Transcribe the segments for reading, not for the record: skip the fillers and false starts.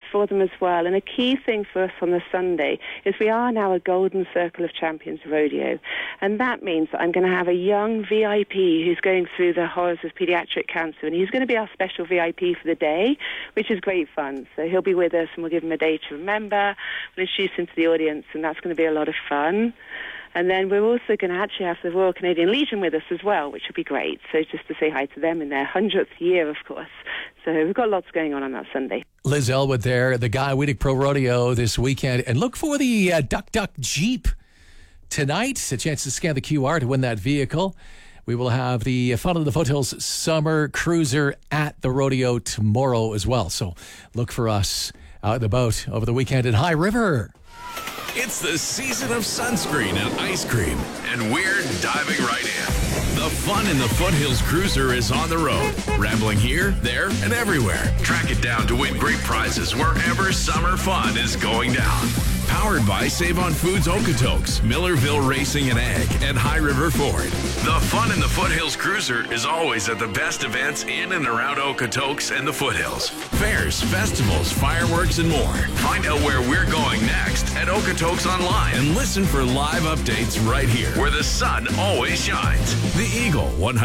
for them as well. And a key thing for us on the Sunday is we are now a Golden Circle of Champions rodeo. And that means that I'm going to have a young VIP who's going through the horrors of pediatric cancer. And he's going to be our special VIP for the day, which is great fun. So he'll be with us and we'll give him a day to remember. We'll introduce him to the audience and that's going to be a lot of fun. And then we're also going to actually have the Royal Canadian Legion with us as well, which will be great. So just to say hi to them in their 100th year, of course. So we've got lots going on that Sunday. Liz Elwood there, the Guy Weedick Pro Rodeo this weekend. And look for the Duck Duck Jeep tonight. A chance to scan the QR to win that vehicle. We will have the Fun of the Foothills Summer Cruiser at the rodeo tomorrow as well. So look for us out in the boat over the weekend in High River. It's the season of sunscreen and ice cream, and we're diving right in. The Fun in the Foothills Cruiser is on the road, rambling here, there, and everywhere. Track it down to win great prizes wherever summer fun is going down. Powered by Save on Foods Okotoks, Millerville Racing and Ag, and High River Ford. The Fun in the Foothills Cruiser is always at the best events in and around Okotoks and the Foothills. Fairs, festivals, fireworks, and more. Find out where we're going next at Okotoks Online and listen for live updates right here, where the sun always shines. The Eagle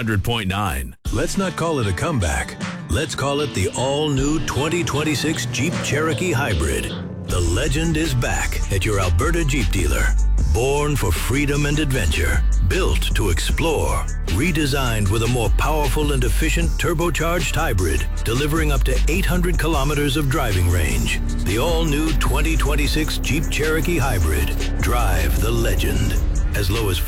100.9. Let's not call it a comeback. Let's call it the all-new 2026 Jeep Cherokee Hybrid. The legend is back at your Alberta Jeep dealer. Born for freedom and adventure, built to explore, redesigned with a more powerful and efficient turbocharged hybrid, delivering up to 800 kilometers of driving range. The all-new 2026 Jeep Cherokee Hybrid. Drive the legend. As low as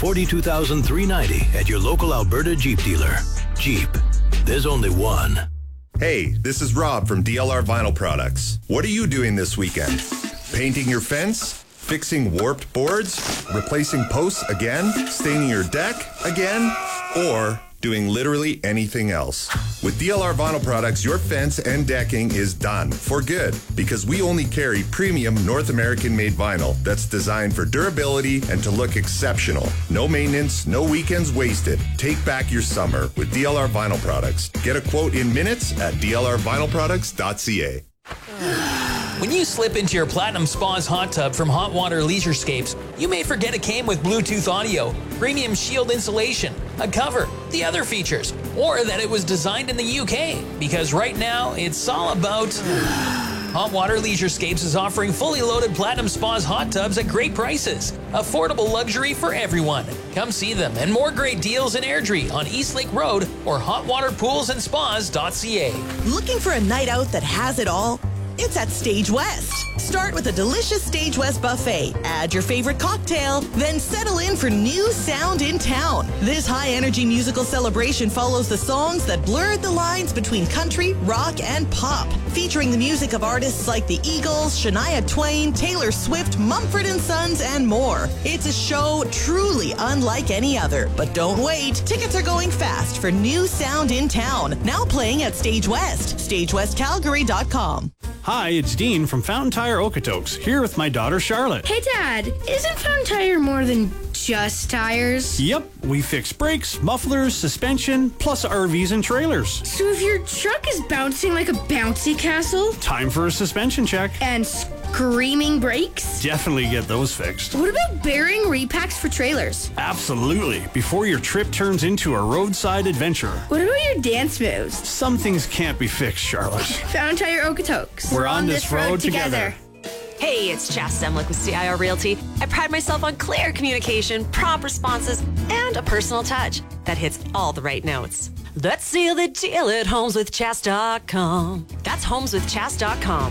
$42,390 at your local Alberta Jeep dealer. Jeep. There's only one. Hey, this is Rob from DLR Vinyl Products. What are you doing this weekend? Painting your fence? Fixing warped boards? Replacing posts again? Staining your deck again? Or doing literally anything else? With DLR Vinyl Products, your fence and decking is done for good because we only carry premium North American-made vinyl that's designed for durability and to look exceptional. No maintenance, no weekends wasted. Take back your summer with DLR Vinyl Products. Get a quote in minutes at dlrvinylproducts.ca. When you slip into your Platinum Spas hot tub from Hot Water Leisurescapes, you may forget it came with Bluetooth audio, premium shield insulation, a cover, the other features, or that it was designed in the UK, because right now it's all about... Hot Water Leisurescapes is offering fully loaded Platinum Spas hot tubs at great prices. Affordable luxury for everyone. Come see them and more great deals in Airdrie on Eastlake Road or hotwaterpoolsandspas.ca. Looking for a night out that has it all? It's at Stage West. Start with a delicious Stage West buffet. Add your favorite cocktail, then settle in for new sound in town. This high-energy musical celebration follows the songs that blurred the lines between country, rock, and pop, featuring the music of artists like the Eagles, Shania Twain, Taylor Swift, Mumford & Sons, and more. It's a show truly unlike any other. But don't wait. Tickets are going fast for new sound in town. Now playing at Stage West. StageWestCalgary.com. Hi, it's Dean from Fountain Tire Okotoks, here with my daughter Charlotte. Hey Dad, isn't Fountain Tire more than just tires? Yep, we fix brakes, mufflers, suspension, plus RVs and trailers. So if your truck is bouncing like a bouncy castle? Time for a suspension check. And screaming brakes? Definitely get those fixed. What about bearing repacks for trailers? Absolutely, before your trip turns into a roadside adventure. What about your dance moves? Some things can't be fixed, Charlotte. Fountain Tire Okotoks. We're on this road together. Hey, it's Chas Semlik with CIR Realty. I pride myself on clear communication, prompt responses, and a personal touch that hits all the right notes. Let's seal the deal at homeswithchas.com. That's homeswithchas.com.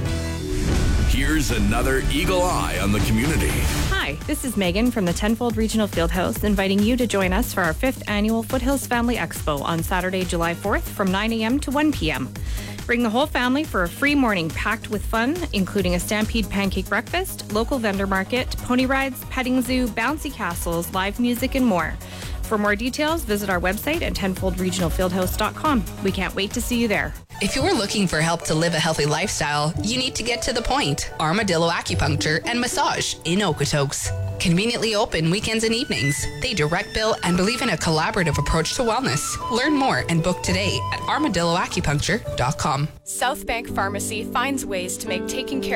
Here's another Eagle Eye on the community. Hi, this is Megan from the Tenfold Regional Fieldhouse, inviting you to join us for our 5th annual Foothills Family Expo on Saturday, July 4th from 9 a.m. to 1 p.m. Bring the whole family for a free morning packed with fun, including a Stampede pancake breakfast, local vendor market, pony rides, petting zoo, bouncy castles, live music, and more. For more details, visit our website at tenfoldregionalfieldhouse.com. We can't wait to see you there. If you're looking for help to live a healthy lifestyle, you need to get to the point. Armadillo Acupuncture and Massage in Okotoks. Conveniently open weekends and evenings. They direct bill and believe in a collaborative approach to wellness. Learn more and book today at armadilloacupuncture.com. South Bank Pharmacy finds ways to make taking care